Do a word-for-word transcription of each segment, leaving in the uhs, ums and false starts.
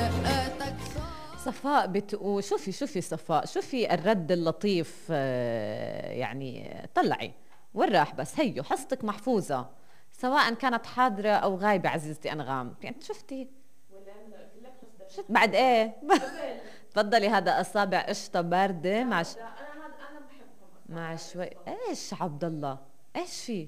صفاء بتقول شوفي شوفي صفاء شوفي الرد اللطيف، يعني طلعي وين راح، بس هيو حصتك محفوظة سواء كانت حاضرة أو غايبة عزيزتي أنغام. يعني شفتي شفت بعد إيه؟ تفضلي. هذا أصابع قشطة باردة مع ش... مع شوي إيش عبد الله إيش في؟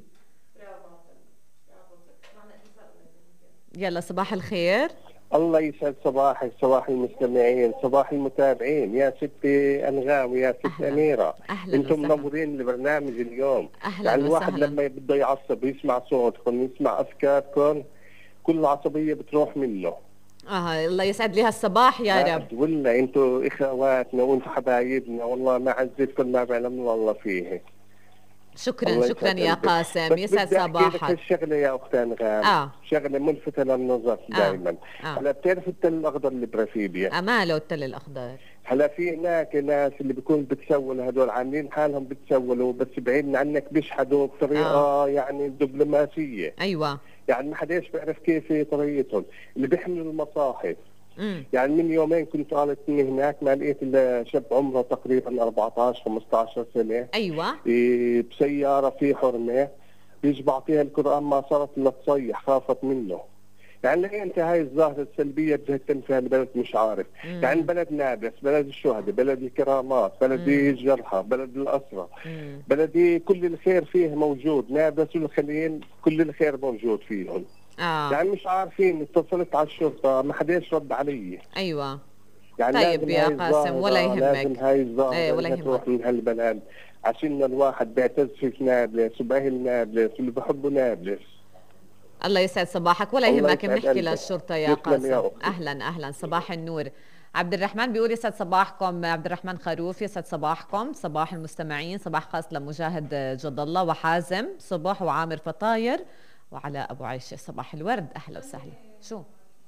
يلا صباح الخير. الله يسعد صباحك، صباح المستمعين، صباح المتابعين، يا ستي أنغام ويا ست أهلا. أميرة. أهلا انتم وسهلا. منورين البرنامج اليوم. أهلا يعني الواحد وسهلا. لما بده يعصب يسمع صوتكم يسمع أفكاركم كل العصبية بتروح منه. اه الله يسعد لي هالصباح يا رب. ولا انتم اخواتنا وانتم حبايبنا، والله ما عزتكم ما بيعلم الله فيه. شكرا شكرا يا قاسم، يسعد صباحك. بس الشغله يا اخت انغام، اه شغله ملفته للنظر دائما. آه. آه. هلا بتعرف التل الاخضر اللي برافيبيا؟ آه ماله التل الاخضر؟ هلا في هناك ناس اللي بيكون بتسول، هدول عاملين حالهم بتسولوا بس بعيد عنك بيشحدوا بطريقه آه. يعني دبلوماسيه. ايوه يعني ما حداش بيعرف كيف طريقتهم، اللي بيحملوا المصاحف. مم. يعني من يومين كنت طالت مني هناك، ما لقيت الا شاب عمره تقريبا أربعطعش خمسطعش سنه. ايوه إيه بسياره في حرمه بيجي بعطيها القران، ما صارت الا تصيح، خافت منه. يعني ليه انت هاي الظاهره السلبيه بدها تنفع البلد؟ مش عارف. مم. يعني بلد نابلس، بلد الشهداء، بلد الكرامات، بلد الجرحى، بلد الاسرى، بلدي كل الخير فيه موجود. نابلس والخليل كل الخير موجود فيهم. اه يعني مش عارفين. اتصلت على الشرطه ما حداش رد علي. ايوه. يعني طيب يا قاسم ولا يهمك. لازم هاي الظاهره ايه ولا يهمك تروح من هالبلد، عشان الواحد بيعتز في نابلس وباهل نابلس واللي بحبوا نابلس. الله يسعد صباحك ولا يهمك، بنحكي للشرطه يا قاسم. يا اهلا اهلا صباح النور. عبد الرحمن بيقول يسعد صباحكم. عبد الرحمن خروف يسعد صباحكم، صباح المستمعين، صباح خاص لمجاهد جد الله وحازم صبح وعامر فطاير وعلى ابو عيشه، صباح الورد. اهلا وسهلا. شو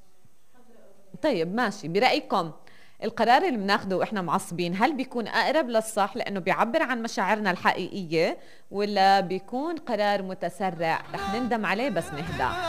طيب ماشي، برايكم القرار اللي بناخده واحنا معصبين هل بيكون اقرب للصح لانه بيعبر عن مشاعرنا الحقيقيه، ولا بيكون قرار متسرع رح نندم عليه بس نهدى؟